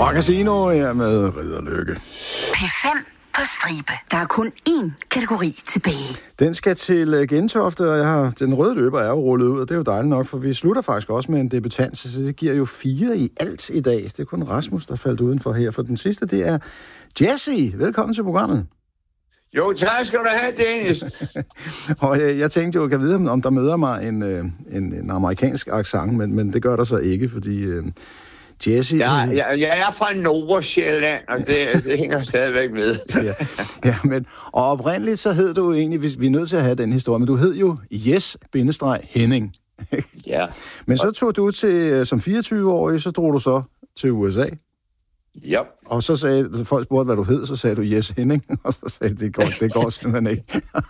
Og Casino her med Ridderlykke. P5 på stribe. Der er kun én kategori tilbage. Den skal til Gentofte, og den røde løber er jo rullet ud, og det er jo dejligt nok, for vi slutter faktisk også med en debutant, så det giver jo 4 i alt i dag. Det er kun Rasmus, der faldt udenfor her, for den sidste, det er Jesse. Velkommen til programmet. Jo, tak skal du have, Dennis. Og jeg tænkte jo, at jeg kan vide, om der møder mig en amerikansk accent, men det gør der så ikke, fordi Jesse... Jeg er fra Nordsjælland, og det hænger stadigvæk med. Og oprindeligt så hed du egentlig, hvis vi er nødt til at have den historie, men du hed jo Jes-Henning. Ja. Men så tog du til, som 24-årig, så drog du så til USA. Ja. Og så sagde folk spurgte, hvad du hed, så sagde du Jes-Henning, og så sagde det går simpelthen ikke.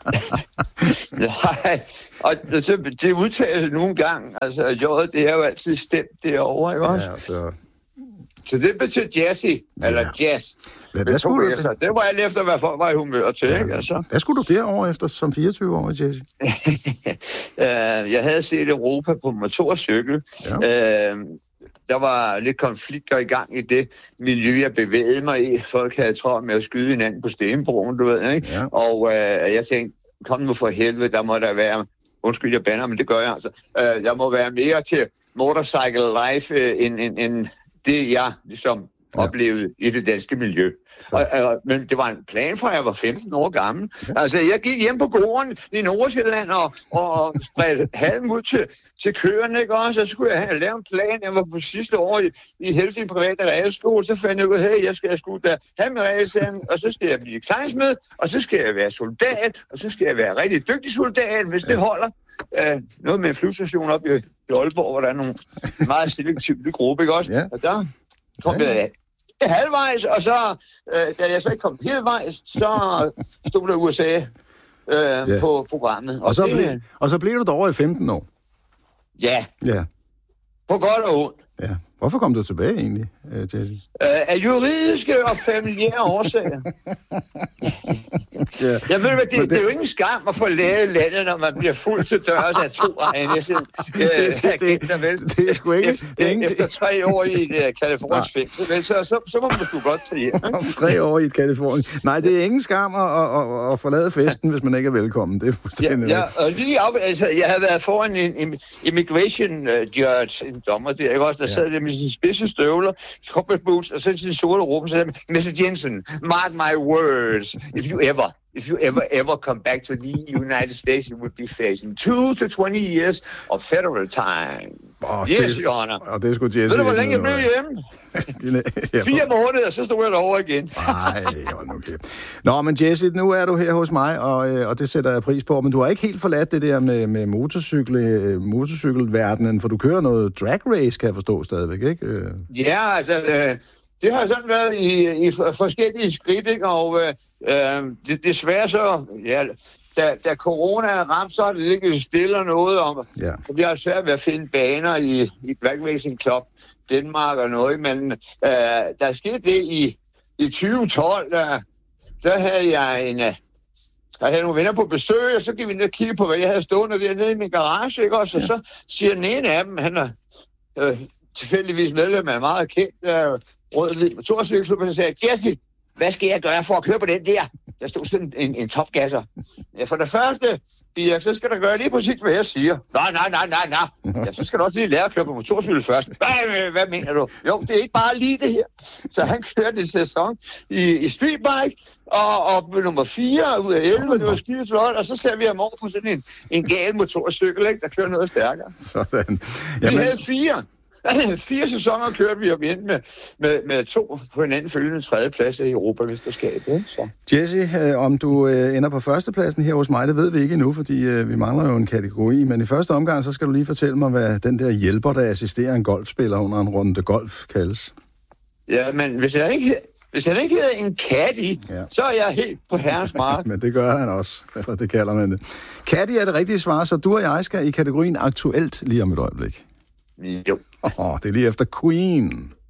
Nej, og det udtales nogle gange, altså J'et, det er jo altid stemt derovre, ikke også? Ja, så det betyder Jesse, eller Jazz. Hvad skulle du det var alt efter, hvad folk var i humør til, ikke? Altså. Hvad skulle du derovre efter som 24-årig, Jesse? Jeg havde set Europa på motorcykel. Ja. Der var lidt konflikter i gang i det miljø, jeg bevægede mig i. Folk havde travlt med at skyde hinanden på Stenbroen, du ved, ikke? Ja. Og jeg tænkte, kom nu for helvede, der må der være... Undskyld, jeg bander, men det gør jeg altså. Jeg må være mere til motorcycle life, end det, jeg ligesom oplevede i det danske miljø. Men det var en plan fra, jeg var 15 år gammel. Altså, jeg gik hjem på gården i Nordsjælland og spredte halm ud til køerne, ikke også? Så skulle jeg lave en plan. Jeg var på sidste år i Helsing private realskole, så fandt jeg ud af, hey, jeg skulle da have min realeksamen, og så skal jeg blive klejnsmed, og så skal jeg være soldat, og så skal jeg være rigtig dygtig soldat, hvis det holder. Noget med en flyvestation op i Aalborg, hvor der er nogle meget selektive grupper, ikke også? Ja. Og der kom jeg halvvejs, og så, da jeg så ikke kom halvvejs, så stod der USA på programmet. Og så blev du derovre i 15 år? Ja. Ja. På godt og ondt. Ja. Hvorfor kom du tilbage egentlig, Jesse? Af juridiske og familiære årsager. Jeg ved, det er jo ingen skam at forlade landet, når man bliver fuldt til dørs af 2 agenter. Det er sgu ikke... Efter 3 år i et kalifornisk fængsel, så må man sgu godt tage hjem. 3 år i et Kalifornien. Nej, det er ingen skam at forlade festen, hvis man ikke er velkommen. Det er fuldstændig... Ja, og lige jeg havde været foran en immigration judge, en dommer der, ikke også? Der sad der med sine spidse støvler, corporate boots, og så sin sorte rum, så sagde Mr. Jensen, mark my words, if you ever come back to the United States, you would be facing 2 to 20 years of federal time. Yes, Your Honor. Og det skulle Jesse... Ved du, hvor længe jeg blev hjemme? 4 måneder, så stod jeg derovre igen. Nej, okay. Nå, men Jesse, nu er du her hos mig, og det sætter jeg pris på. Men du har ikke helt forladt det der med motorcykelverdenen, for du kører noget drag race, kan jeg forstå stadigvæk, ikke? Ja, altså... Det har sådan været i forskellige skridt, ikke? Og desværre så, da corona er ramt, så har det ikke stille noget om. Ja. Det har svært ved at finde baner i Black Racing Club Danmark og noget, men der skete det i 2012, der havde jeg nogle venner på besøg, og så gik vi ned og kigge på, hvad jeg havde stående dernede i min garage, ikke også? Og så siger den ene af dem, han er tilfældigvis medlem af meget kendt rød-hvid motorcykelklub, og så sagde jeg, Jesse, hvad skal jeg gøre for at køre på den der? Der stod sådan en topgasser. Ja, for det første, Birk, så skal du gøre lige præcis, hvad jeg siger. Nej. Ja, så skal du også lige lære at køre på motorcykel først. Hvad mener du? Jo, det er ikke bare lige det her. Så han kørte en sæson i streetbike, og blev nummer 4 ud af 11, det var skide flot, og så ser vi ham over på sådan en gal motorcykel, ikke, der kører noget stærkere. Sådan. Jamen... Vi havde 4 sæsoner kørte vi op ind med 2 på hinanden følgende 3. pladser i Europamesterskabet. Jesse, om du ender på førstepladsen her hos mig, det ved vi ikke endnu, fordi vi mangler jo en kategori. Men i første omgang, så skal du lige fortælle mig, hvad den der hjælper, der assisterer en golfspiller under en runde golf, kaldes. Ja, men hvis jeg ikke hedder en caddy, så er jeg helt på herrens mark. Men det gør han også, eller det kalder man det. Caddy er det rigtige svar, så du og jeg skal i kategorien aktuelt lige om et øjeblik. Jo. Det er lige efter Queen.